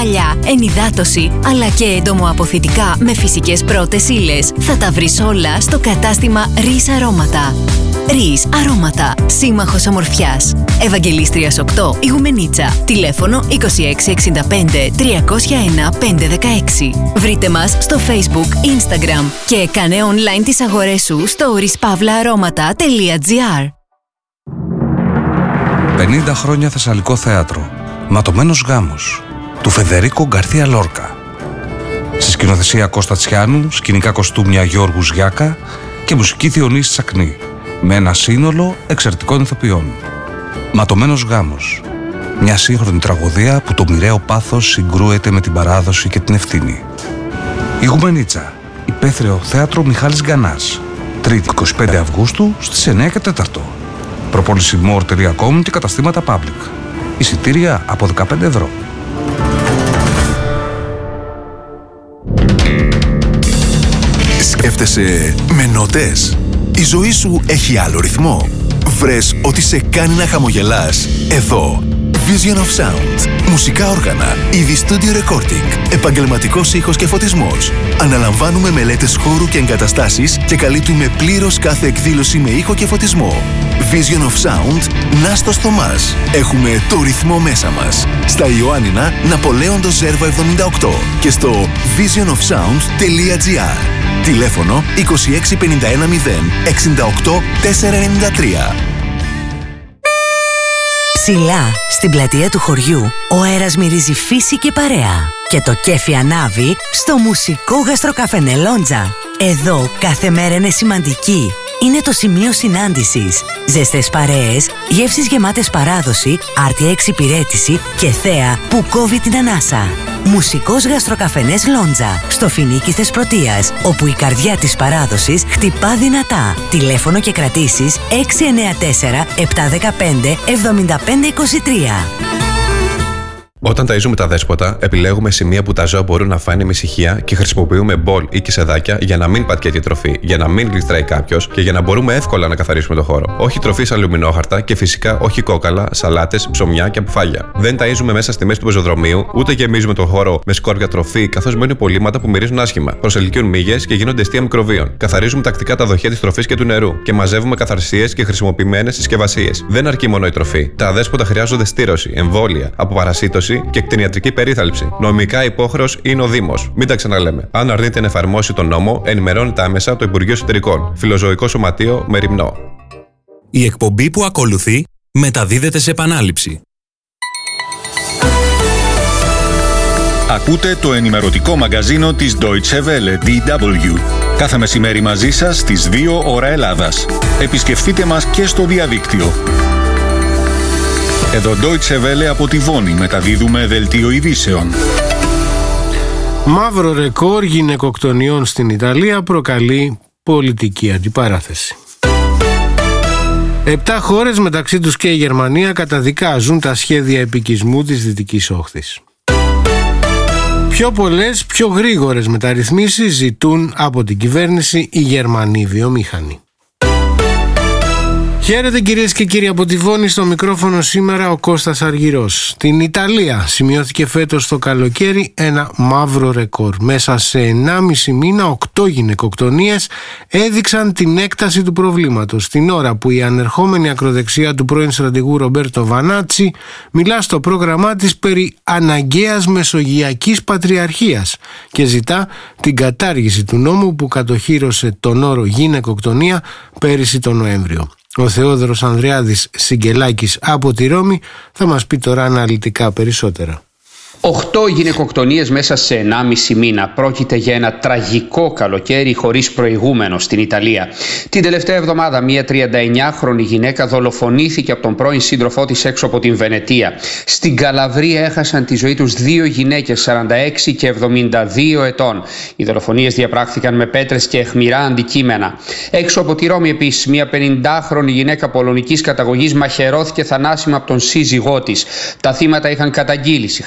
μαλλιά, ενυδάτωση, αλλά και εντομοαποθητικά με φυσικές πρώτες ύλες. Θα τα βρεις όλα στο κατάστημα Ρίς Αρώματα. Ρίς Αρώματα, σύμμαχος ομορφιάς. Ευαγγελίστριας 8, Ιγουμενίτσα. Τηλέφωνο 2665 301 516. Βρείτε μας στο Facebook, Instagram και κάνε online τις αγορές σου στο rispavlaaroματα.gr. 50 χρόνια Θεσσαλικό θέατρο. Ματωμένος γάμος του Φεδερίκο Γκαρθία Λόρκα. Στη σκηνοθεσία Κώστα Τσιάνου, σκηνικά κοστούμια Γιώργου Γιάκα και μουσική Διονύση Τσακνή, με ένα σύνολο εξαιρετικών ηθοποιών. Ματωμένος γάμος. Μια σύγχρονη τραγωδία που το μοιραίο πάθος συγκρούεται με την παράδοση και την ευθύνη. Ιγουμενίτσα. Υπαίθριο θέατρο Μιχάλης Γκανάς. Τρίτη 25 Αυγούστου στις 9 και 4. Προπόληση more.com και καταστήματα Public. Εισιτήρια από 15 ευρώ. Σκέφτεσαι με νότες? Η ζωή σου έχει άλλο ρυθμό? Βρες ότι σε κάνει να χαμογελάς? Εδώ Vision of Sound. Μουσικά όργανα, είδη studio recording, επαγγελματικός ήχος και φωτισμός. Αναλαμβάνουμε μελέτες χώρου και εγκαταστάσεις και καλύπτουμε πλήρως κάθε εκδήλωση με ήχο και φωτισμό. Vision of Sound, Νάστος Θωμάς. Έχουμε το ρυθμό μέσα μας. Στα Ιωάννινα, Ναπολέοντος Ζέρβα 78 και στο visionofsound.gr. Τηλέφωνο 2651 0 68 493. Ψηλά, στην πλατεία του χωριού, ο αέρας μυρίζει φύση και παρέα. Και το κέφι ανάβει στο μουσικό γαστροκαφενέ Λόντζα. Εδώ κάθε μέρα είναι σημαντική. Είναι το σημείο συνάντησης. Ζεστές παρέες, γεύσεις γεμάτες παράδοση, άρτια εξυπηρέτηση και θέα που κόβει την ανάσα. Μουσικός γαστροκαφενές Λόντζα, στο Φοινίκι Θεσπρωτείας, όπου η καρδιά της παράδοσης χτυπά δυνατά. Τηλέφωνο και κρατήσεις 694 715 7523. Όταν ταΐζουμε τα δέσποτα, επιλέγουμε σημεία που τα ζώα μπορούν να φάνε με ησυχία και χρησιμοποιούμε μπολ ή κισεδάκια για να μην πατιέται η τροφή, για να μην γλιστράει κάποιος και για να μπορούμε εύκολα να καθαρίσουμε το χώρο. Όχι τροφή σε αλουμινόχαρτα και φυσικά όχι κόκαλα, σαλάτες, ψωμιά και αποφάγια. Δεν ταΐζουμε μέσα στη μέση του πεζοδρομίου, ούτε γεμίζουμε το χώρο με σκόρπια τροφή, καθώς μένουν υπολείμματα που μυρίζουν άσχημα. Προσελκύουν μύγες και γίνονται αιστεία μικροβίων. Καθαρίζουμε τακτικά τα δοχεία της τροφής και του νερού και μαζεύουμε καθαρσίες και χρησιμοποιημένες συσκευασίες. Δεν αρκεί μόνο η τροφή. Τα δέσποτα χρειάζονται στήρωση, εμβόλια, αποπαρασίτωση και κτηνιατρική περίθαλψη. Νομικά υπόχρεος είναι ο Δήμος. Μην τα ξαναλέμε. Αν αρνείται να εφαρμόσει τον νόμο, ενημερώνεται άμεσα το Υπουργείο Εσωτερικών. Φιλοζωικό Σωματείο Μεριμνό. Η εκπομπή που ακολουθεί μεταδίδεται σε επανάληψη. Ακούτε το ενημερωτικό μαγκαζίνο της Deutsche Welle, DW. Κάθε μεσημέρι μαζί σας στις 2 ώρα Ελλάδας. Επισκεφτείτε μας και στο διαδίκτυο. Εδώ Deutsche Welle από τη Βόνη μεταδίδουμε δελτίο ειδήσεων. Μαύρο ρεκόρ γυναικοκτονιών στην Ιταλία προκαλεί πολιτική αντιπαράθεση. 7 χώρες, μεταξύ τους και η Γερμανία, καταδικάζουν τα σχέδια επικισμού της Δυτικής Όχθης. Πιο πολλές, πιο γρήγορες μεταρρυθμίσεις ζητούν από την κυβέρνηση οι Γερμανοί βιομήχανοι. Χαίρετε κυρίες και κύριοι, από τη Βόνη στο μικρόφωνο σήμερα ο Κώστας Αργυρός. Στην Ιταλία σημειώθηκε φέτος το καλοκαίρι ένα μαύρο ρεκόρ. Μέσα σε 1,5 μήνα 8 γυναικοκτονίες έδειξαν την έκταση του προβλήματος. Την ώρα που η ανερχόμενη ακροδεξιά του πρώην στρατηγού Ρομπέρτο Βανάτσι μιλά στο πρόγραμμά της περί αναγκαίας μεσογειακής πατριαρχίας και ζητά την κατάργηση του νόμου που κατοχύρωσε τον όρο γυναικοκτονία πέρυσι τον Νοέμβριο. Ο Θεόδωρος Ανδριάδης Σιγκελάκης από τη Ρώμη θα μας πει τώρα αναλυτικά περισσότερα. 8 γυναικοκτονίες μέσα σε 1,5 μήνα. Πρόκειται για ένα τραγικό καλοκαίρι χωρίς προηγούμενο στην Ιταλία. Την τελευταία εβδομάδα μια 39χρονη γυναίκα δολοφονήθηκε από τον πρώην σύντροφό της έξω από την Βενετία. Στην Καλαβρία έχασαν τη ζωή τους 2 γυναίκες 46 και 72 ετών. Οι δολοφονίες διαπράχθηκαν με πέτρες και αιχμηρά αντικείμενα. Έξω από τη Ρώμη επίσης μια 50χρονη γυναίκα πολωνικής καταγωγής μαχαιρώθηκε θανάσιμα από τον σύζυγό της. Τα θύματα είχαν καταγγείλει συχνά στις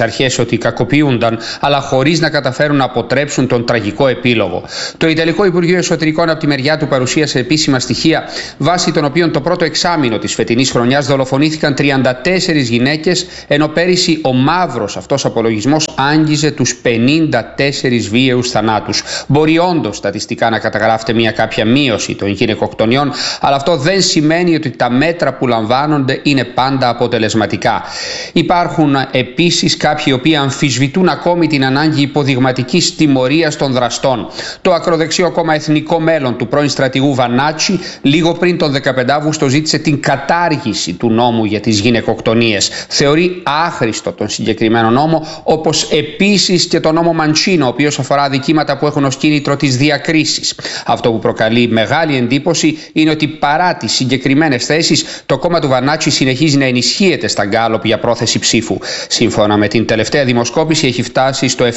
αρχές ότι κακοποιούνταν, αλλά χωρίς να καταφέρουν να αποτρέψουν τον τραγικό επίλογο. Το Ιταλικό Υπουργείο Εσωτερικών από τη μεριά του παρουσίασε επίσημα στοιχεία, βάσει των οποίων το πρώτο εξάμηνο της φετινής χρονιάς δολοφονήθηκαν 34 γυναίκες, ενώ πέρυσι ο μαύρος αυτός απολογισμός άγγιζε τους 54 βίαιους θανάτους. Μπορεί όντως στατιστικά να καταγράφεται μια κάποια μείωση των γυναικοκτονιών, αλλά αυτό δεν σημαίνει ότι τα μέτρα που λαμβάνονται είναι πάντα αποτελεσματικά. Υπάρχουν επίσης κάποιοι οι οποίοι αμφισβητούν ακόμη την ανάγκη υποδειγματικής τιμωρίας των δραστών. Το ακροδεξιό κόμμα Εθνικό Μέλλον του πρώην στρατηγού Βανάτσι λίγο πριν τον 15 Αύγουστο ζήτησε την κατάργηση του νόμου για τις γυναικοκτονίες. Θεωρεί άχρηστο τον συγκεκριμένο νόμο, όπως επίσης και τον νόμο Μαντσίνο, ο οποίος αφορά αδικήματα που έχουν ως κίνητρο τις διακρίσεις. Αυτό που προκαλεί μεγάλη εντύπωση είναι ότι παρά τις συγκεκριμένες θέσεις, το κόμμα του Βανάτσι συνεχίζει να ενισχύεται στα γκάλοπ για πρόθεση ψήφου. Σύμφωνα με την τελευταία δημοσκόπηση, έχει φτάσει στο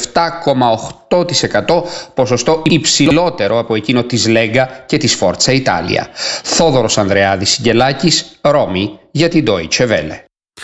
7,8%, ποσοστό υψηλότερο από εκείνο της Λέγκα και της Φόρτσα Ιτάλια. Θόδωρος Ανδρεάδης Συγγελάκης, Ρώμη, για την Deutsche Welle.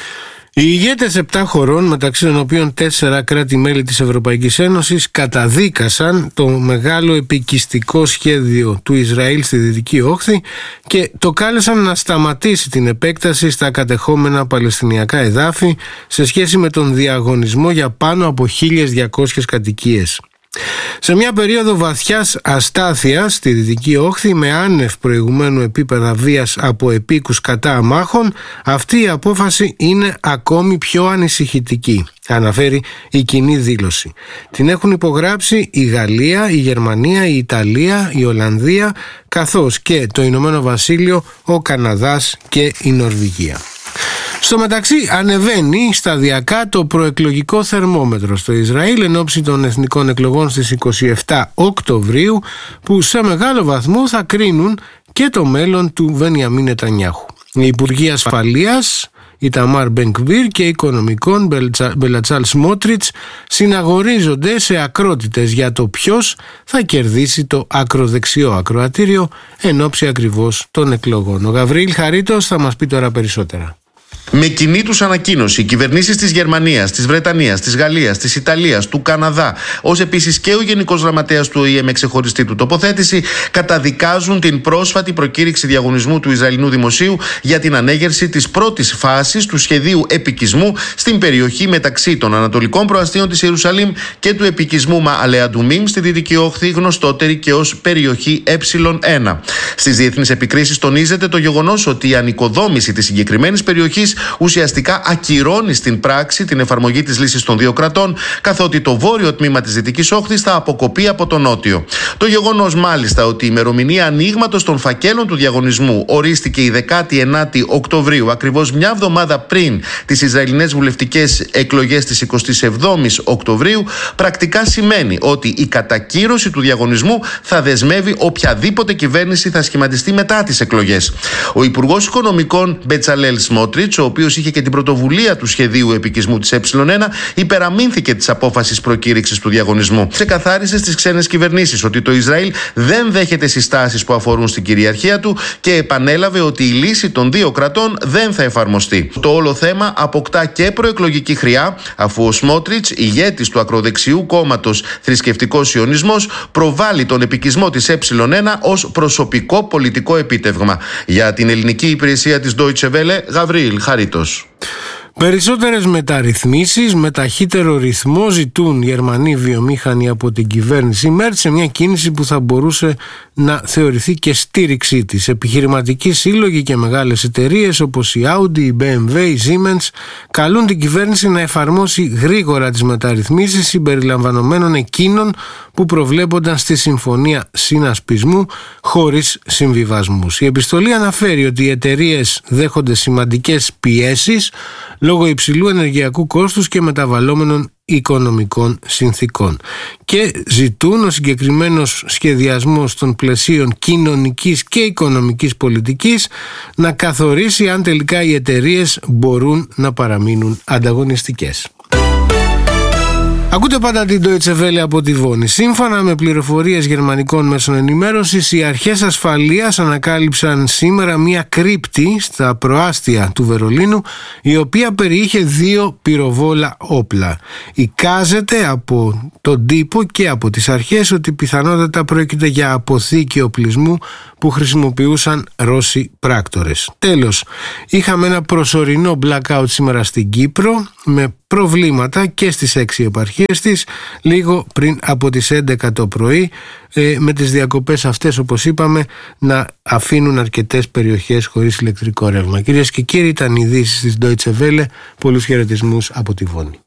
Οι ηγέτες 7 χωρών, μεταξύ των οποίων 4 κράτη-μέλη της Ευρωπαϊκής Ένωσης, καταδίκασαν το μεγάλο επικιστικό σχέδιο του Ισραήλ στη Δυτική Όχθη και το κάλεσαν να σταματήσει την επέκταση στα κατεχόμενα παλαιστινιακά εδάφη σε σχέση με τον διαγωνισμό για πάνω από 1.200 κατοικίες. Σε μια περίοδο βαθιάς αστάθειας στη Δυτική Όχθη, με άνευ προηγουμένου επίπεδα βίας από επίκους κατά αμάχων, αυτή η απόφαση είναι ακόμη πιο ανησυχητική, αναφέρει η κοινή δήλωση. Την έχουν υπογράψει η Γαλλία, η Γερμανία, η Ιταλία, η Ολλανδία, καθώς και το Ηνωμένο Βασίλειο, ο Καναδάς και η Νορβηγία. Στο μεταξύ ανεβαίνει σταδιακά το προεκλογικό θερμόμετρο στο Ισραήλ εν ώψη των εθνικών εκλογών στις 27 Οκτωβρίου, που σε μεγάλο βαθμό θα κρίνουν και το μέλλον του Μπενιαμίν Νετανιάχου. Οι Υπουργοί Ασφαλείας, η Ταμάρ Μπενκβίρ, και Οικονομικών Μπελατσάλ Σμότριτς συναγορίζονται σε ακρότητες για το ποιος θα κερδίσει το ακροδεξιό ακροατήριο εν ώψη ακριβώς των εκλογών. Ο Γαβρίλ Χαρίτος θα μας πει τώρα περισσότερα. Με κοινή τους ανακοίνωση, οι κυβερνήσεις της Γερμανίας, της Βρετανίας, της Γαλλίας, της Ιταλίας, του Καναδά, ως επίσης και ο Γενικός Γραμματέας του ΟΗΕ με ξεχωριστή του τοποθέτηση, καταδικάζουν την πρόσφατη προκήρυξη διαγωνισμού του Ισραηλινού Δημοσίου για την ανέγερση της πρώτης φάσης του σχεδίου επικισμού στην περιοχή μεταξύ των Ανατολικών Προαστίων της Ιερουσαλήμ και του επικισμού Μααλέ Αντουμίμ στη Δυτική Όχθη, γνωστότερη και ως περιοχή Ε1. Στις διεθνείς επικρίσεις τονίζεται το γεγονός ότι η ανοικοδόμηση της συγκεκριμένης περιοχής ουσιαστικά ακυρώνει στην πράξη την εφαρμογή της λύσης των δύο κρατών, καθότι το βόρειο τμήμα της Δυτικής Όχθης θα αποκοπεί από το νότιο. Το γεγονός μάλιστα ότι η ημερομηνία ανοίγματος των φακέλων του διαγωνισμού ορίστηκε η 19η Οκτωβρίου, ακριβώς μια εβδομάδα πριν τις Ισραηλινές βουλευτικές εκλογές της 27ης Οκτωβρίου, πρακτικά σημαίνει ότι η κατακύρωση του διαγωνισμού θα δεσμεύει οποιαδήποτε κυβέρνηση θα σχηματιστεί μετά τις εκλογές. Ο Υπουργός Οικονομικών Μπετσαλέλ Σμότριτς, ο οποίος είχε και την πρωτοβουλία του σχεδίου επικισμού της Ε1, υπεραμείνθηκε της απόφασης προκήρυξης του διαγωνισμού. Ξεκαθάρισε στις ξένες κυβερνήσεις ότι το Ισραήλ δεν δέχεται συστάσεις που αφορούν στην κυριαρχία του και επανέλαβε ότι η λύση των δύο κρατών δεν θα εφαρμοστεί. Το όλο θέμα αποκτά και προεκλογική χρειά, αφού ο Σμότριτς, ηγέτης του ακροδεξιού κόμματος Θρησκευτικός Σιωνισμός, προβάλλει τον επικισμό της Ε1 ως προσωπικό πολιτικό επίτευγμα. Για την ελληνική υπηρεσία της Deutsche Welle, Γαβρίλ Χαρίτος. Περισσότερες μεταρρυθμίσεις με ταχύτερο ρυθμό ζητούν οι Γερμανοί βιομήχανοι από την κυβέρνηση ΜΕΡΤ, σε μια κίνηση που θα μπορούσε να θεωρηθεί και στήριξή της. Επιχειρηματικοί σύλλογοι και μεγάλες εταιρείες όπως η Audi, η BMW, η Siemens καλούν την κυβέρνηση να εφαρμόσει γρήγορα τις μεταρρυθμίσεις συμπεριλαμβανομένων εκείνων που προβλέπονταν στη Συμφωνία Συνασπισμού χωρίς συμβιβασμούς. Η επιστολή αναφέρει ότι οι εταιρείες δέχονται σημαντικές πιέσεις λόγω υψηλού ενεργειακού κόστους και μεταβαλλόμενων οικονομικών συνθήκων και ζητούν ο συγκεκριμένος σχεδιασμός των πλαισίων κοινωνικής και οικονομικής πολιτικής να καθορίσει αν τελικά οι εταιρείες μπορούν να παραμείνουν ανταγωνιστικές. Ακούτε Ακούτε πάντα την Deutsche Welle από τη Βόνη. Σύμφωνα με πληροφορίες γερμανικών μέσων ενημέρωσης, οι αρχές ασφαλείας ανακάλυψαν σήμερα μια κρύπτη στα προάστια του Βερολίνου, η οποία περιείχε 2 πυροβόλα όπλα. Εικάζεται από τον τύπο και από τις αρχές ότι πιθανότατα πρόκειται για αποθήκη οπλισμού που χρησιμοποιούσαν Ρώσοι πράκτορες. Τέλος, είχαμε ένα προσωρινό blackout σήμερα στην Κύπρο με προβλήματα και στις 6 επαρχίες της, λίγο πριν από τις 11 το πρωί, με τις διακοπές αυτές, όπως είπαμε, να αφήνουν αρκετές περιοχές χωρίς ηλεκτρικό ρεύμα. Κυρίες και κύριοι, ήταν οι ειδήσεις της Deutsche Welle. Πολλούς χαιρετισμούς από τη Βόνη.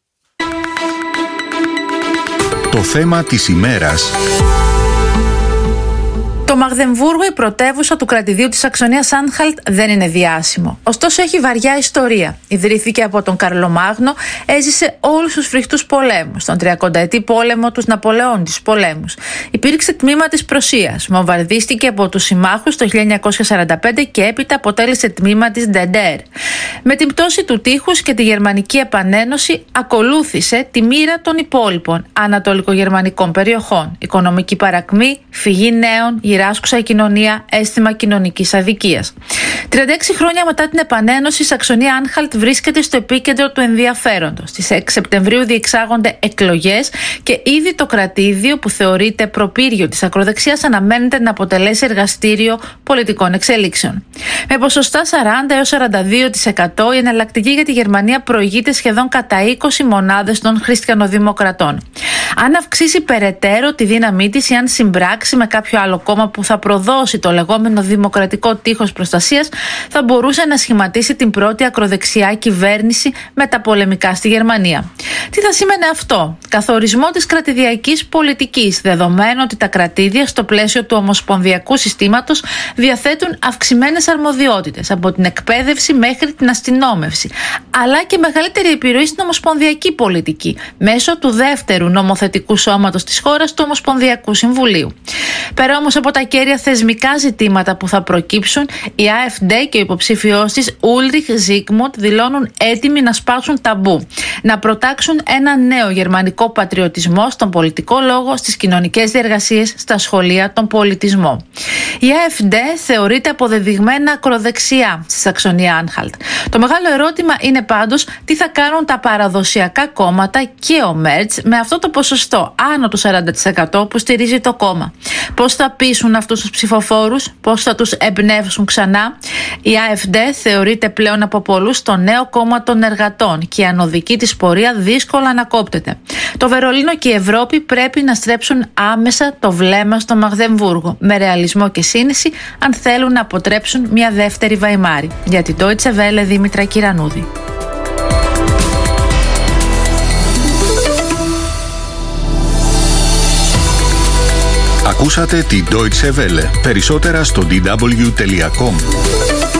Το θέμα της ημέρας. Το Μαγδεμβούργο, η πρωτεύουσα του κρατηδίου της Σαξονίας-Άνχαλτ, δεν είναι διάσημο. Ωστόσο έχει βαριά ιστορία. Ιδρύθηκε από τον Καρλομάγνο, έζησε όλους τους φρικτούς πολέμους, τον 30ετή πόλεμο, τους Ναπολεόντις πολέμους. Υπήρξε τμήμα της Πρωσίας, βομβαρδίστηκε από τους συμμάχους το 1945 και έπειτα αποτέλεσε τμήμα της DDR. Με την πτώση του τείχους και τη Γερμανική Επανένωση ακολούθησε τη μοίρα των υπόλοιπων ανατολικογερμανικών περιοχών. Οικονομική παρακμή, φυγή νέων, γυράσκουσα κοινωνία, αίσθημα κοινωνικής αδικίας. 36 χρόνια μετά την Επανένωση, η Σαξονία-Άνχαλτ βρίσκεται στο επίκεντρο του ενδιαφέροντος. Στις 6 Σεπτεμβρίου διεξάγονται εκλογές και ήδη το κρατήδιο, που θεωρείται προπύργιο της ακροδεξιάς, αναμένεται να αποτελέσει εργαστήριο πολιτικών εξελίξεων. Με ποσοστά 40 έως 42%, η εναλλακτική για τη Γερμανία προηγείται σχεδόν κατά 20 μονάδες των χριστιανοδημοκρατών. Αν αυξήσει περαιτέρω τη δύναμή της ή αν συμπράξει με κάποιο άλλο κόμμα που θα προδώσει το λεγόμενο δημοκρατικό τείχος προστασίας, θα μπορούσε να σχηματίσει την πρώτη ακροδεξιά κυβέρνηση μεταπολεμικά στη Γερμανία. Τι θα σήμαινε αυτό? Καθορισμό της κρατηδιακής πολιτικής, δεδομένου ότι τα κρατήδια στο πλαίσιο του ομοσπονδιακού συστήματος διαθέτουν αυξημένες αρμοδιότητες, από την εκπαίδευση μέχρι την αστυνόμευση, αλλά και μεγαλύτερη επιρροή στην ομοσπονδιακή πολιτική μέσω του δεύτερου νομοθετικού σώματος της χώρας, του Ομοσπονδιακού Συμβουλίου. Πέρα όμως από τα κέρια θεσμικά ζητήματα που θα προκύψουν, η AfD και ο υποψήφιός της Ulrich Zygmunt δηλώνουν έτοιμοι να σπάσουν ταμπού, να προτάξουν ένα νέο γερμανικό πατριωτισμό στον πολιτικό λόγο, στις κοινωνικές διεργασίες, στα σχολεία, τον πολιτισμό. Η AfD θεωρείται αποδεδειγμένα ακροδεξιά στη Σαξονία-Άνχαλτ. Το μεγάλο ερώτημα είναι πάντως τι θα κάνουν τα παραδοσιακά κόμματα και ο Μέρτς με αυτό το ποσοστό άνω του 40% που στηρίζει το κόμμα. Πώς θα πείσουν αυτούς τους ψηφοφόρους, πώς θα τους εμπνεύσουν ξανά? Η AfD θεωρείται πλέον από πολλούς το νέο κόμμα των εργατών και η ανωδική της πορεία δύσκολα ανακόπτεται. Το Βερολίνο και η Ευρώπη πρέπει να στρέψουν άμεσα το βλέμμα στο Μαγδεμβούργο με ρεαλισμό και σύνεση, αν θέλουν να αποτρέψουν μια δεύτερη Βαϊμάρη. Για την Deutsche Welle, Δήμητρα Κυρανούδη. Ακούσατε την Deutsche Welle. Περισσότερα στο dw.com.